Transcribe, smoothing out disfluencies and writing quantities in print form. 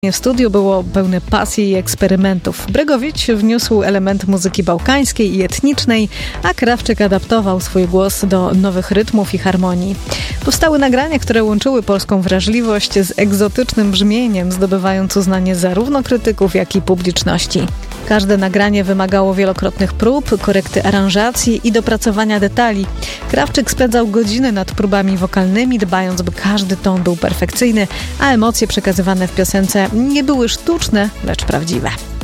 W studiu było pełne pasji i eksperymentów. Bregowicz wniósł element muzyki bałkańskiej i etnicznej, a Krawczyk adaptował swój głos do nowych rytmów i harmonii. Powstały nagrania, które łączyły polską wrażliwość z egzotycznym brzmieniem, zdobywając uznanie zarówno krytyków, jak i publiczności. Każde nagranie wymagało wielokrotnych prób, korekty aranżacji i dopracowania detali. Krawczyk spędzał godziny nad próbami wokalnymi, dbając, by każdy ton był perfekcyjny, a emocje przekazywane w piosence nie były sztuczne, lecz prawdziwe.